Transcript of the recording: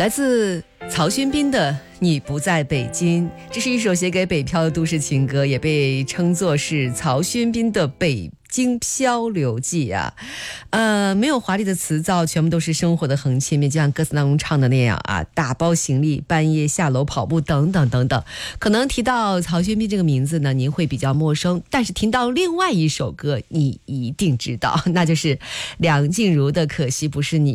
来自曹勋斌的《你不在北京》，这是一首写给北漂的都市情歌，也被称作是曹勋斌的北京漂流记啊。没有华丽的词造，全部都是生活的横切面，就像歌词当中唱的那样啊，打包行李，半夜下楼跑步等等等等。可能提到曹勋斌这个名字呢，您会比较陌生，但是听到另外一首歌，你一定知道，那就是梁静茹的《可惜不是你》。